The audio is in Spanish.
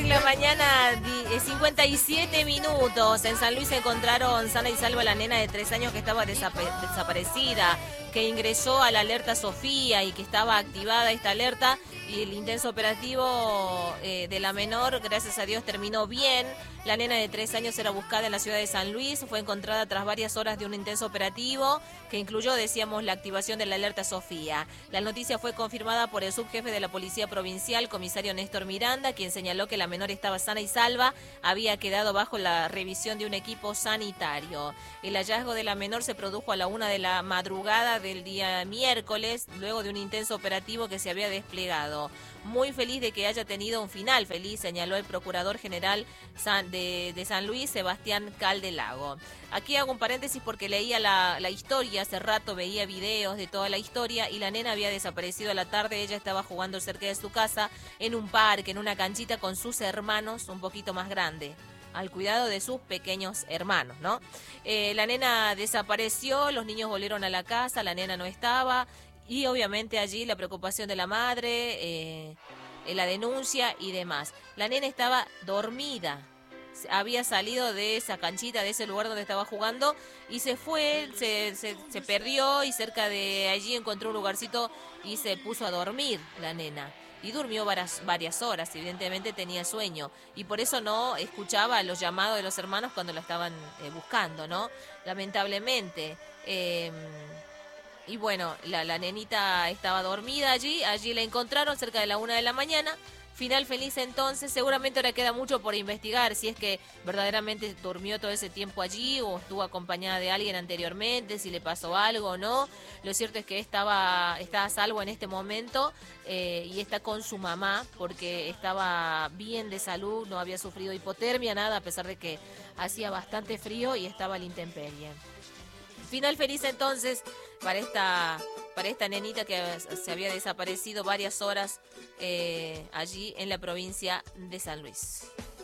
la mañana, 57 minutos. En San Luis se encontraron sana y salva la nena de 3 años que estaba desaparecida, que ingresó a la alerta Sofía y que estaba activada esta alerta. Y el intenso operativo de la menor, gracias a Dios, terminó bien. La nena de 3 años era buscada en la ciudad de San Luis. Fue encontrada tras varias horas de un intenso operativo que incluyó, decíamos, la activación de la alerta Sofía. La noticia fue confirmada por el subjefe de la Policía Provincial, comisario Néstor Miranda, quien señaló que la menor estaba sana y salva, había quedado bajo la revisión de un equipo sanitario. El hallazgo de la menor se produjo a la 1 de la madrugada del día miércoles, luego de un intenso operativo que se había desplegado. Muy feliz de que haya tenido un final feliz, señaló el procurador general de San Luis, Sebastián Caldelago. Aquí hago un paréntesis porque leía la historia, hace rato veía videos de toda la historia y la nena había desaparecido a la tarde. Ella estaba jugando cerca de su casa, en un parque, en una canchita con sus hermanos un poquito más grandes, al cuidado de sus pequeños hermanos, ¿no? La nena desapareció, los niños volvieron a la casa, la nena no estaba. Y obviamente allí la preocupación de la madre, la denuncia y demás. La nena estaba dormida, había salido de esa canchita, de ese lugar donde estaba jugando y se fue, se perdió y cerca de allí encontró un lugarcito y se puso a dormir la nena. Y durmió varias horas, evidentemente tenía sueño. Y por eso no escuchaba los llamados de los hermanos cuando la estaban buscando, ¿no? Lamentablemente. Y bueno, la nenita estaba dormida allí la encontraron cerca de la 1 de la mañana. Final feliz entonces, seguramente ahora queda mucho por investigar, si es que verdaderamente durmió todo ese tiempo allí o estuvo acompañada de alguien anteriormente, si le pasó algo o no. Lo cierto es que está a salvo en este momento y está con su mamá porque estaba bien de salud, no había sufrido hipotermia, nada, a pesar de que hacía bastante frío y estaba a la intemperie. Final feliz entonces para esta nenita que se había desaparecido varias horas allí en la provincia de San Luis.